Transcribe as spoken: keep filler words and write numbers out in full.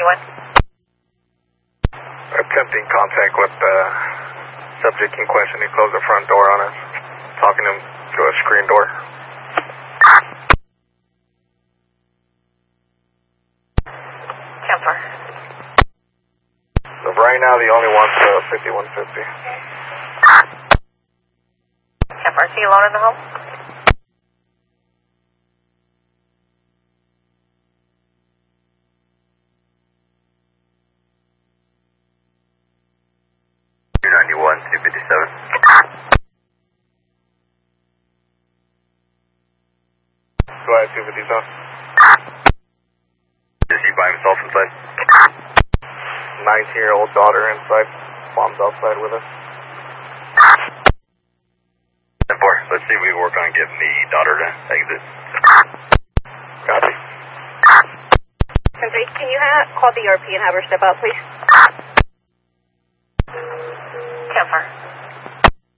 one? Attempting contact with the subject in question. He closed the front door on us, talking to him through a screen door. ten four. So right now the only one's uh, fifty-one fifty. ten four, is he alone in the home? two ninety-one, two fifty-seven. Go ahead, two fifty-seven. Is he by himself inside? nineteen-year-old daughter inside. Mom's outside with us. ten four, let's see if we can work on getting the daughter to exit. Copy. ten three, can you have, call the E R P and have her step out, please?